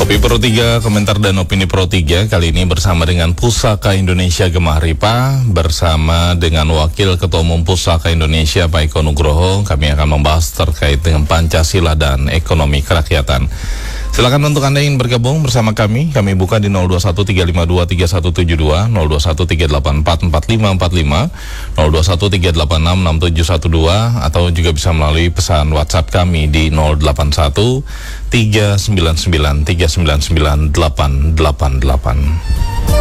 Kopi Pro 3, komentar dan opini Pro 3 kali ini bersama dengan Pusaka Indonesia Gemah Ripa, bersama dengan Wakil Ketua Umum Pusaka Indonesia Pak Eko Nugroho. Kami akan membahas terkait dengan Pancasila dan ekonomi kerakyatan. Silakan untuk Anda yang bergabung bersama kami buka di 0213523172, 0213844545, 0213866712, atau juga bisa melalui pesan WhatsApp kami di 081 399 399 888.